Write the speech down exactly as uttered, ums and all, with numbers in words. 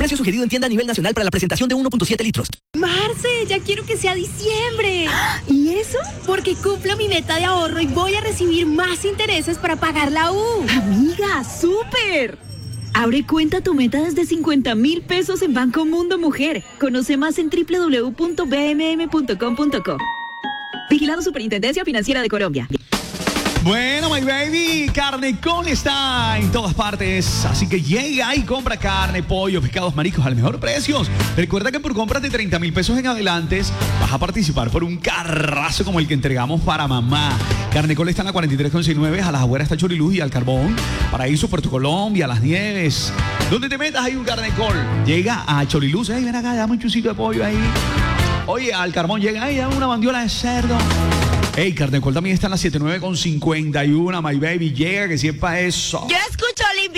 Precio sugerido en tienda a nivel nacional para la presentación de uno punto siete litros. Marce, ya quiero que sea diciembre. ¿Y eso? Porque cumplo mi meta de ahorro y voy a recibir más intereses para pagar la U. Amiga, ¡súper! Abre cuenta tu meta desde cincuenta mil pesos en Banco Mundo Mujer. Conoce más en doble u doble u doble u punto b m m punto com punto co. Vigilado Superintendencia Financiera de Colombia. Bueno, my baby, Carnecol está en todas partes, así que llega y compra carne, pollo, pescados, mariscos al mejor precios. Recuerda que por compras de treinta mil pesos en adelante vas a participar por un carrazo como el que entregamos para mamá. Carnecol está en la cuarenta y tres con sesenta y nueve, a las afueras está Choriluz y al Carbón, Paraíso, Puerto Colombia, Las Nieves. Donde te metas hay un Carnecol. Llega a Choriluz, hey, ven acá, dame un chucito de pollo ahí. Oye, al Carbón llega ahí, dame una bandiola de cerdo. Hey, Carnecol también está en la setenta y nueve con cincuenta y uno, my baby, llega que siempre eso. Yo escucho Olivia.